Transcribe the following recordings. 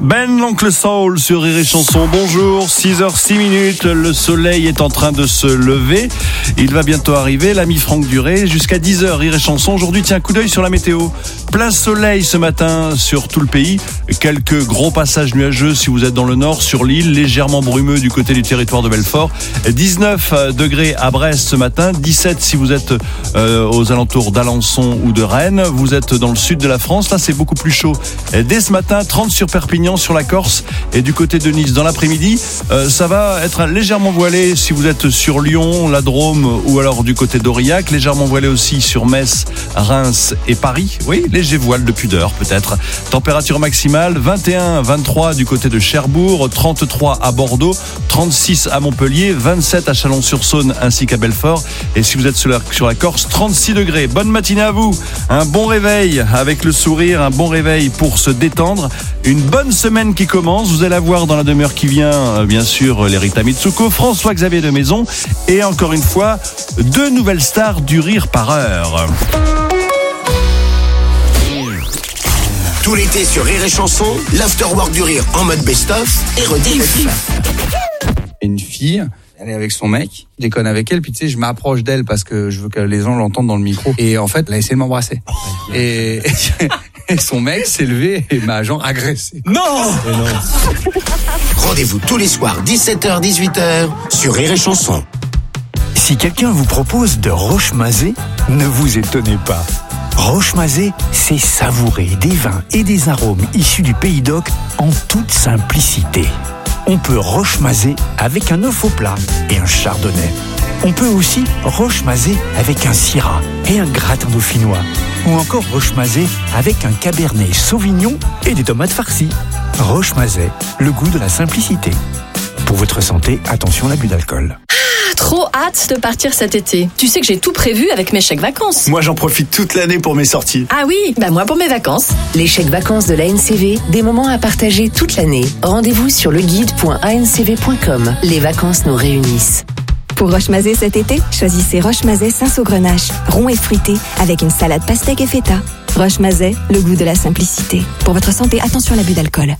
Ben, l'oncle Soul sur Rire et Chanson. Bonjour, 6h06, le soleil est en train de se lever. Il va bientôt arriver, l'ami Franck Duré, jusqu'à 10h, Rire et Chanson. Aujourd'hui, tiens, coup d'œil sur la météo. Plein soleil ce matin sur tout le pays. Quelques gros passages nuageux si vous êtes dans le nord, sur l'île, légèrement brumeux du côté du territoire de Belfort. 19 degrés à Brest ce matin, 17 si vous êtes aux alentours d'Alençon ou de Rennes. Vous êtes dans le sud de la France, là c'est beaucoup plus chaud. Dès ce matin, 30 sur Perpignan, sur la Corse et du côté de Nice. Dans l'après-midi, ça va être légèrement voilé si vous êtes sur Lyon, la Drôme ou alors du côté d'Aurillac. Légèrement voilé aussi sur Metz, Reims et Paris. Oui, léger voile de pudeur peut-être. Température maximale 21, 23 du côté de Cherbourg, 33 à Bordeaux, 36 à Montpellier, 27 à Chalon-sur-Saône ainsi qu'à Belfort. Et si vous êtes sur la Corse, 36 degrés. Bonne matinée à vous. Un bon réveil avec le sourire, un bon réveil pour se détendre. Une bonne semaine qui commence. Vous allez avoir dans la demi-heure qui vient, bien sûr, les Rita Mitsuko, François-Xavier de Maison et encore une fois, 2 nouvelles stars du rire par heure. Tout l'été sur Rire et Chanson, l'afterwork du rire en mode best-of et rediff. Une fille, elle est avec son mec, je déconne avec elle, puis tu sais, je m'approche d'elle parce que je veux que les gens l'entendent dans le micro. Et en fait, elle a essayé de m'embrasser. Et son mec s'est levé et m'a genre agressé. Non! Rendez-vous tous les soirs 17h-18h sur Rire et Chanson. Si quelqu'un vous propose de roche-mazé, ne vous étonnez pas. Roche-mazé, c'est savourer des vins et des arômes issus du Pays d'Oc en toute simplicité. On peut roche-mazé avec un œuf au plat et un chardonnay. On peut aussi roche-mazé avec un syrah et un gratin dauphinois. Ou encore roche-mazé avec un cabernet sauvignon et des tomates farcies. Roche-mazé, le goût de la simplicité. Pour votre santé, attention à l'abus d'alcool. Trop hâte de partir cet été. Tu sais que j'ai tout prévu avec mes chèques vacances. Moi, j'en profite toute l'année pour mes sorties. Ah oui, moi pour mes vacances. Les chèques vacances de l'ANCV, des moments à partager toute l'année. Rendez-vous sur leguide.ancv.com. Les vacances nous réunissent. Pour roche-mazé cet été, choisissez roche-mazé Saint-Saugrenage, rond et fruité, avec une salade pastèque et feta. Roche-mazé, le goût de la simplicité. Pour votre santé, attention à l'abus d'alcool.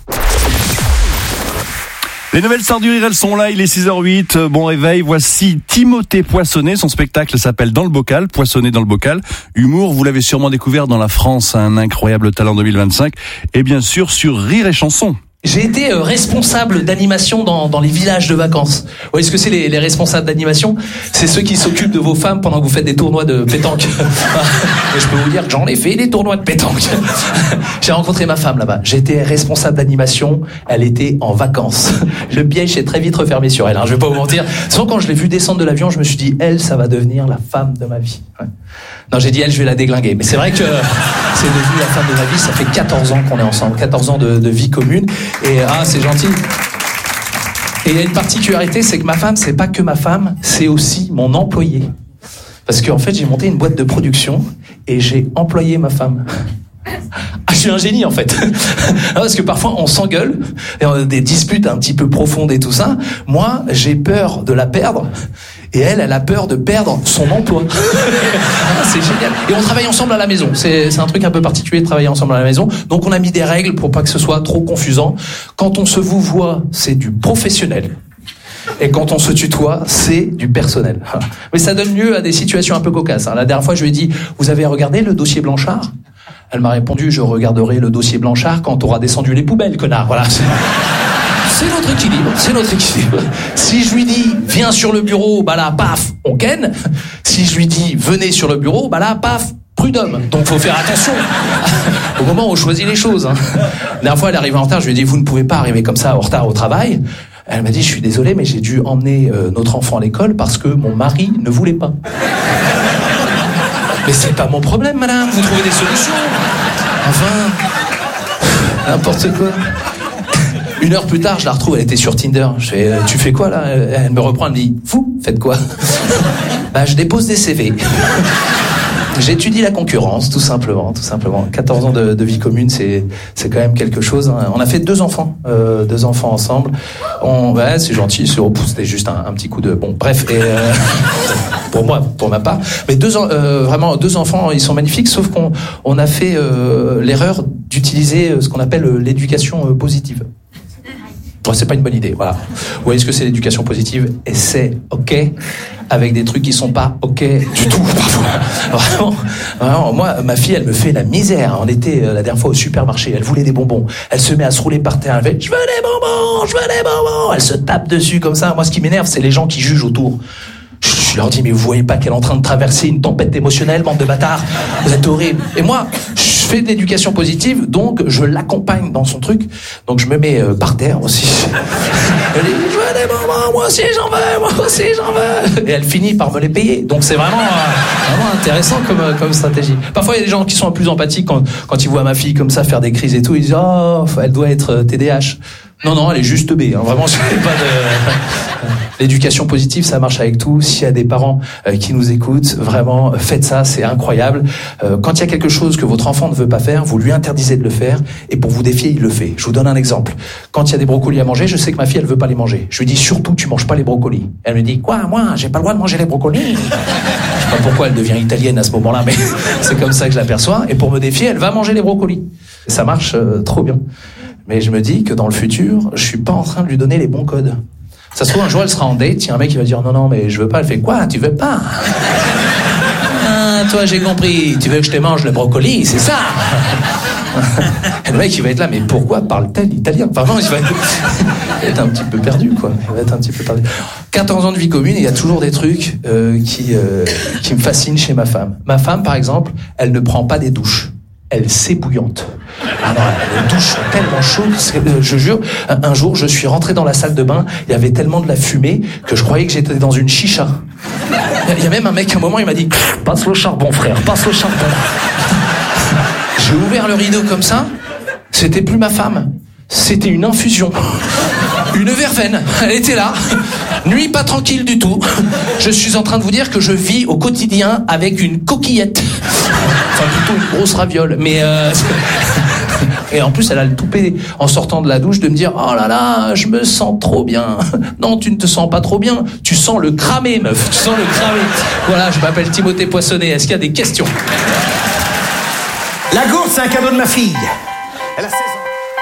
Les nouvelles stars du rire, elles sont là, il est 6h08, bon réveil, voici Timothée Poissonnet, son spectacle s'appelle Dans le bocal, Poissonnet dans le bocal, humour, vous l'avez sûrement découvert dans La France, un incroyable talent 2025, et bien sûr sur Rire et Chanson. J'ai été responsable d'animation dans les villages de vacances. Vous voyez ce que c'est les responsables d'animation? C'est ceux qui s'occupent de vos femmes pendant que vous faites des tournois de pétanque. Et je peux vous dire que j'en ai fait des tournois de pétanque. J'ai rencontré ma femme là-bas. J'étais responsable d'animation. Elle était en vacances. Le piège s'est très vite refermé sur elle. Je vais pas vous mentir. Souvent quand je l'ai vue descendre de l'avion, je me suis dit, elle, ça va devenir la femme de ma vie. Ouais. Non, j'ai dit, elle, je vais la déglinguer. Mais c'est vrai que c'est devenu la femme de ma vie. Ça fait 14 ans qu'on est ensemble. 14 ans de vie commune. Et c'est gentil. Et il y a une particularité, c'est que ma femme, c'est pas que ma femme, c'est aussi mon employé. Parce qu'en fait, j'ai monté une boîte de production et j'ai employé ma femme. Je suis un génie en fait. Parce que parfois on s'engueule et on a des disputes un petit peu profondes et tout ça. Moi, j'ai peur de la perdre et elle a peur de perdre son emploi. C'est génial. Et on travaille ensemble à la maison. C'est un truc un peu particulier de travailler ensemble à la maison. Donc on a mis des règles pour pas que ce soit trop confusant. Quand on se vouvoie, c'est du professionnel. Et quand on se tutoie, c'est du personnel. Mais ça donne lieu à des situations un peu cocasses. La dernière fois, je lui ai dit, vous avez regardé le dossier Blanchard ? Elle m'a répondu, je regarderai le dossier Blanchard quand t'auras descendu les poubelles, connard. Voilà. C'est notre équilibre. Si je lui dis, viens sur le bureau, là, paf, on ken. Si je lui dis, venez sur le bureau, là, paf, prud'homme. Donc faut faire attention au moment où on choisit les choses. La dernière fois, elle est arrivée en retard, je lui ai dit, vous ne pouvez pas arriver comme ça en retard au travail. Elle m'a dit, je suis désolé, mais j'ai dû emmener notre enfant à l'école parce que mon mari ne voulait pas. Mais c'est pas mon problème, madame, vous trouvez des solutions. Enfin, n'importe quoi. 1 heure plus tard, je la retrouve, elle était sur Tinder. Je fais, tu fais quoi là? Elle me reprend, elle me dit, vous faites quoi? Je dépose des CV. J'étudie la concurrence, tout simplement. 14 ans de vie commune, c'est quand même quelque chose. Hein. On a fait 2 enfants ensemble. C'est gentil, c'était juste un petit coup de... Bon, bref, et pour ma part. Mais 2 enfants, ils sont magnifiques, sauf qu'on a fait l'erreur d'utiliser ce qu'on appelle l'éducation positive. Bon, c'est pas une bonne idée, voilà. Vous voyez ce que c'est l'éducation positive? Et c'est ok, avec des trucs qui sont pas ok du tout, parfois. Vraiment, moi, ma fille, elle me fait la misère. On était la dernière fois au supermarché, elle voulait des bonbons. Elle se met à se rouler par terre, elle fait « Je veux des bonbons !» Elle se tape dessus comme ça. Moi, ce qui m'énerve, c'est les gens qui jugent autour. Je leur dis, mais vous voyez pas qu'elle est en train de traverser une tempête émotionnelle, bande de bâtards? Vous êtes horribles. Et moi, je fais de l'éducation positive, donc je l'accompagne dans son truc. Donc je me mets par terre aussi. Elle dit, je veux des bonbons, moi aussi j'en veux. Et elle finit par me les payer. Donc c'est vraiment intéressant comme stratégie. Parfois il y a des gens qui sont plus empathiques quand ils voient ma fille comme ça faire des crises et tout. Ils disent, oh, elle doit être TDAH. Non, elle est juste B. Hein. Vraiment, c'est pas de... L'éducation positive, ça marche avec tout. S'il y a des parents qui nous écoutent, vraiment, faites ça, c'est incroyable. Quand il y a quelque chose que votre enfant ne veut pas faire, vous lui interdisez de le faire, et pour vous défier, il le fait. Je vous donne un exemple. Quand il y a des brocolis à manger, je sais que ma fille, elle veut pas les manger. Je lui dis, surtout, tu manges pas les brocolis. Elle me dit, quoi, moi, j'ai pas le droit de manger les brocolis? Je sais pas pourquoi elle devient italienne à ce moment-là, mais c'est comme ça que je l'aperçois. Et pour me défier, elle va manger les brocolis. Ça marche trop bien. Mais je me dis que dans le futur, je suis pas en train de lui donner les bons codes. Ça se trouve, un jour, elle sera en date, il y a un mec qui va dire, non, mais je veux pas. Elle fait, quoi, tu veux pas? Ah, toi, j'ai compris, tu veux que je te mange le brocoli, c'est ça? Et le mec, il va être là, mais pourquoi parle-t-elle italien? Enfin, non, il va être un petit peu perdu, quoi. 14 ans de vie commune, et il y a toujours des trucs qui me fascinent chez ma femme. Ma femme, par exemple, elle ne prend pas des douches. Elle s'ébouillante. Ah non, les douches sont tellement chaudes, je jure. Un jour, je suis rentré dans la salle de bain, il y avait tellement de la fumée que je croyais que j'étais dans une chicha. Il y a même un mec, à un moment, il m'a dit « Passe le charbon, frère, passe le charbon. » J'ai ouvert le rideau comme ça, c'était plus ma femme, c'était une infusion. Une verveine, elle était là, nuit pas tranquille du tout. Je suis en train de vous dire que je vis au quotidien avec une coquillette. Enfin, plutôt une grosse raviole. Mais et en plus, elle a le toupet en sortant de la douche de me dire « Oh là là, je me sens trop bien. » Non, tu ne te sens pas trop bien. Tu sens le cramé, meuf. Tu sens le cramé. Voilà, je m'appelle Timothée Poissonnet. Est-ce qu'il y a des questions? La gourde, c'est un cadeau de ma fille.